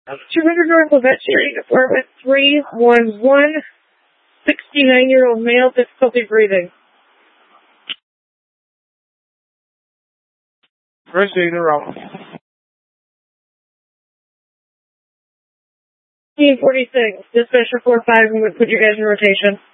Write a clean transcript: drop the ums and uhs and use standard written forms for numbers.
200 North Levette Street, apartment 311, 69-year-old male, difficulty breathing. Proceed, around. 1846, dispatcher 45, we would put you guys in rotation.